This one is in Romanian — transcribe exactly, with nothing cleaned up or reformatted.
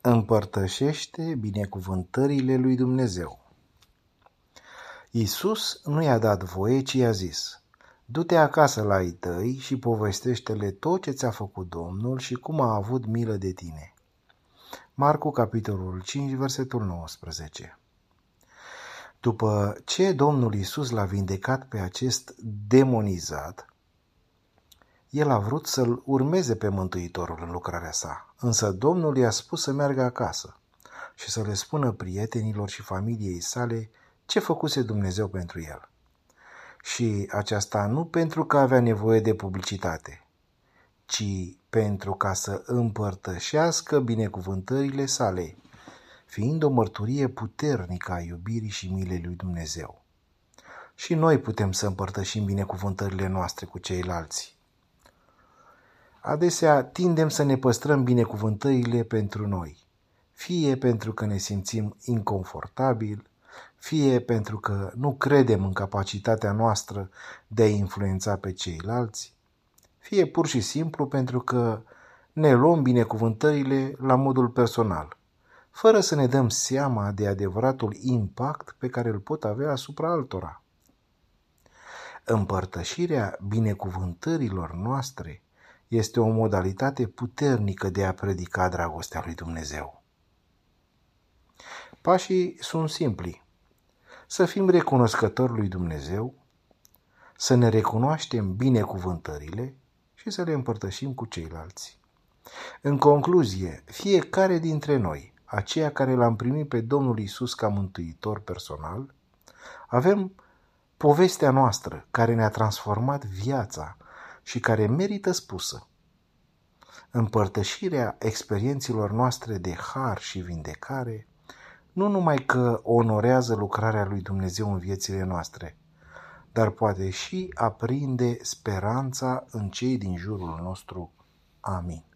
Împărtășește binecuvântările lui Dumnezeu. Iisus nu i-a dat voie, ci i-a zis: du-te acasă la ai tăi și povestește-le tot ce ți-a făcut Domnul și cum a avut milă de tine. Marcu, capitolul cinci, versetul nouăsprezece. După ce Domnul Iisus l-a vindecat pe acest demonizat, el a vrut să-l urmeze pe Mântuitorul în lucrarea sa, însă Domnul i-a spus să meargă acasă și să le spună prietenilor și familiei sale ce făcuse Dumnezeu pentru el. Și aceasta nu pentru că avea nevoie de publicitate, ci pentru ca să împărtășească binecuvântările sale, fiind o mărturie puternică a iubirii și milei lui Dumnezeu. Și noi putem să împărtășim binecuvântările noastre cu ceilalți. Adesea tindem să ne păstrăm binecuvântările pentru noi, fie pentru că ne simțim inconfortabil, fie pentru că nu credem în capacitatea noastră de a influența pe ceilalți, fie pur și simplu pentru că ne luăm binecuvântările la modul personal, fără să ne dăm seama de adevăratul impact pe care îl pot avea asupra altora. Împărtășirea binecuvântărilor noastre este o modalitate puternică de a predica dragostea lui Dumnezeu. Pașii sunt simpli. Să fim recunoscători lui Dumnezeu, să ne recunoaștem binecuvântările și să le împărtășim cu ceilalți. În concluzie, fiecare dintre noi, aceia care l-am primit pe Domnul Iisus ca mântuitor personal, avem povestea noastră care ne-a transformat viața și care merită spusă. Împărtășirea experiențelor noastre de har și vindecare nu numai că onorează lucrarea lui Dumnezeu în viețile noastre, dar poate și aprinde speranța în cei din jurul nostru. Amin.